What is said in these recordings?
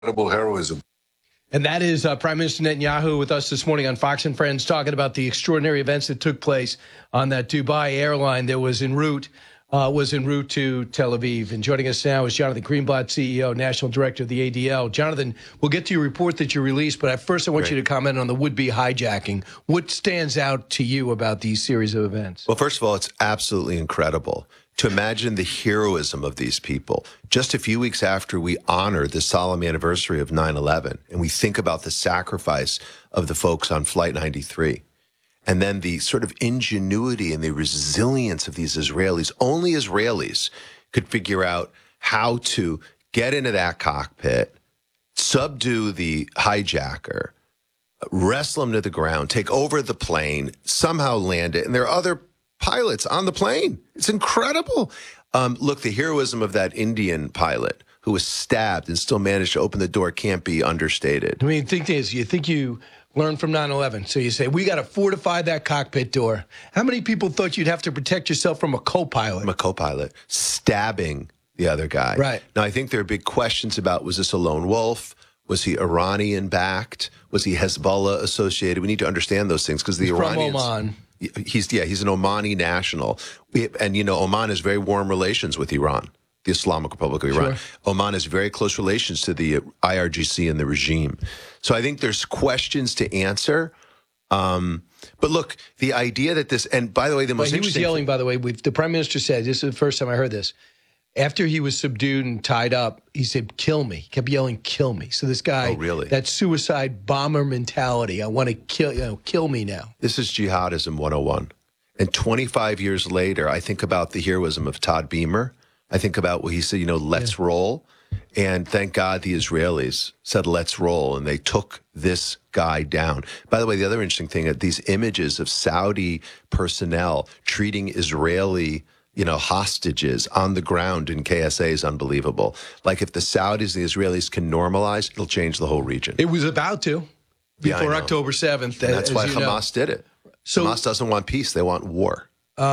incredible heroism. And that is Prime Minister Netanyahu with us this morning on Fox and Friends, talking about the extraordinary events that took place on that Dubai airline that was en route to Tel Aviv. And joining us now is Jonathan Greenblatt, CEO, National Director of the ADL. Jonathan, we'll get to your report that you released, but first I want you to comment on the would-be hijacking. What stands out to you about these series of events? Well, first of all, it's absolutely incredible to imagine the heroism of these people. Just a few weeks after we honor the solemn anniversary of 9/11, and we think about the sacrifice of the folks on Flight 93, and then the sort of ingenuity and the resilience of these Israelis. Only Israelis could figure out how to get into that cockpit, subdue the hijacker, wrestle him to the ground, take over the plane, somehow land it. And there are other pilots on the plane. It's incredible. Look, the heroism of that Indian pilot who was stabbed and still managed to open the door can't be understated. I mean, you think you learned from 9/11. So you say, we got to fortify that cockpit door. How many people thought you'd have to protect yourself from a co-pilot? From a co-pilot stabbing the other guy. Right. Now, I think there are big questions about, was this a lone wolf? Was he Iranian-backed? Was he Hezbollah associated? We need to understand those things because the Iranians... From Oman. He's an Omani national. And, you know, Oman has very warm relations with Iran, the Islamic Republic of Iran. Sure. Oman has very close relations to the IRGC and the regime. So I think there's questions to answer. But look, the idea that this, and by the way, the most interesting... He was yelling, by the way, the Prime Minister said, this is the first time I heard this, after he was subdued and tied up, he said, kill me. He kept yelling, kill me. So this guy, that suicide bomber mentality, I want to kill me now. This is jihadism 101. And 25 years later, I think about the heroism of Todd Beamer. I think about what he said, let's roll. And thank God the Israelis said, let's roll. And they took this guy down. By the way, the other interesting thing, these images of Saudi personnel treating Israeli hostages on the ground in KSA is unbelievable. Like if the Saudis and the Israelis can normalize, it'll change the whole region. It was about to before October 7th. And that's why Hamas did it. So, Hamas doesn't want peace. They want war.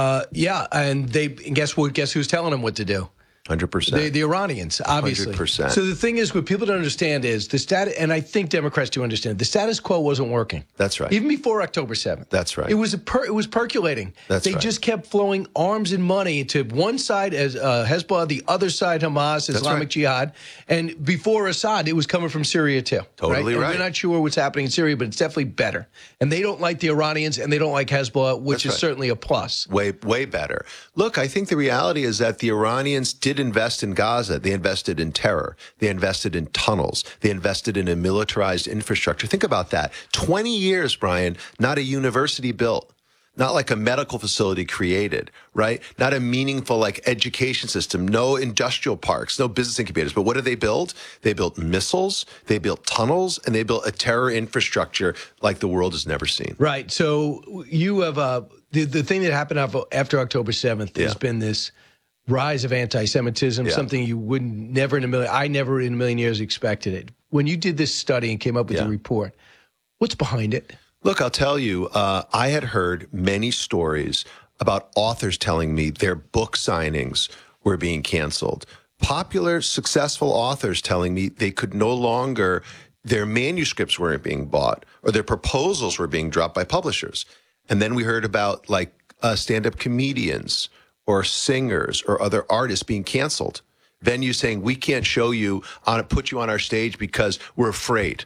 And guess who's telling them what to do? 100%. The Iranians, obviously. 100%. So the thing is, what people don't understand is the status, and I think Democrats do understand, the status quo wasn't working. That's right. Even before October 7th. That's right. It was percolating. They just kept flowing arms and money to one side as Hezbollah, the other side Hamas, Islamic Jihad, and before Assad, it was coming from Syria too. Totally right. We're not sure what's happening in Syria, but it's definitely better. And they don't like the Iranians, and they don't like Hezbollah, which is certainly a plus. Way better. Look, I think the reality is that the Iranians did invest in Gaza. They invested in terror. They invested in tunnels. They invested in a militarized infrastructure. Think about that. 20 years, Brian, not a university built, not like a medical facility created, right? Not a meaningful education system, no industrial parks, no business incubators. But what did they build? They built missiles, they built tunnels, and they built a terror infrastructure like the world has never seen. Right. So you have the thing that happened after October 7th has been this rise of anti-Semitism, something you never in a million years expected it. When you did this study and came up with the report, what's behind it? Look, I'll tell you, I had heard many stories about authors telling me their book signings were being canceled. Popular, successful authors telling me they could no longer, their manuscripts weren't being bought or their proposals were being dropped by publishers. And then we heard about stand-up comedians or singers or other artists being canceled. Venues saying, we can't show you, put you on our stage because we're afraid,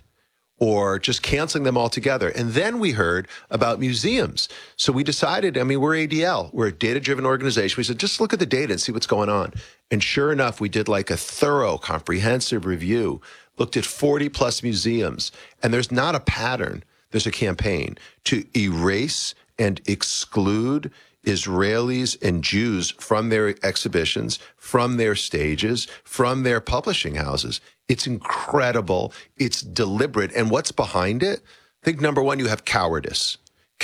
or just canceling them altogether. And then we heard about museums. So we decided, we're ADL, we're a data-driven organization. We said, just look at the data and see what's going on. And sure enough, we did a thorough, comprehensive review, looked at 40+ museums, and there's not a pattern, there's a campaign to erase and exclude Israelis and Jews from their exhibitions, from their stages, from their publishing houses. It's incredible. It's deliberate. And what's behind it? I think, number one, you have cowardice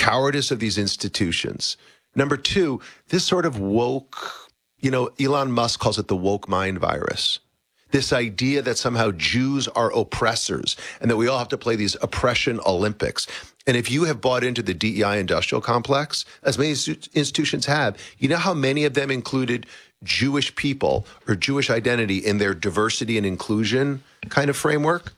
of these institutions. Number two, this sort of woke, Elon Musk calls it the woke mind virus. This idea that somehow Jews are oppressors and that we all have to play these oppression Olympics. And if you have bought into the DEI industrial complex, as many institutions have, you know how many of them included Jewish people or Jewish identity in their diversity and inclusion kind of framework?